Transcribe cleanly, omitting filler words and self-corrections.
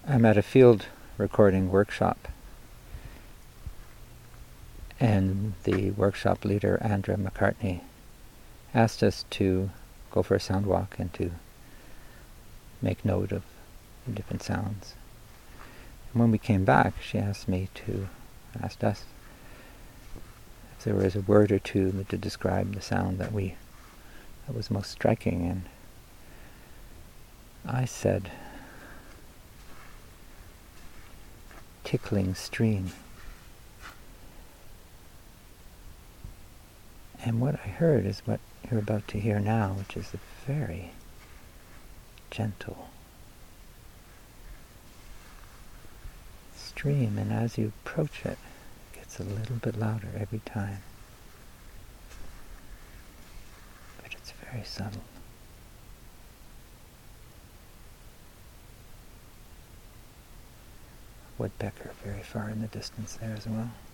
I'm at a field recording workshop, and the workshop leader, Andrea McCartney, asked us to go for a sound walk and to make note of the different sounds. And when we came back, she asked us if there was a word or two to describe the sound that was most striking, and I said, tickling stream. And what I heard is what you're about to hear now, which is a very gentle stream, and as you approach it, it gets a little bit louder every time. But it's very subtle. Woodpecker very far in the distance there as well.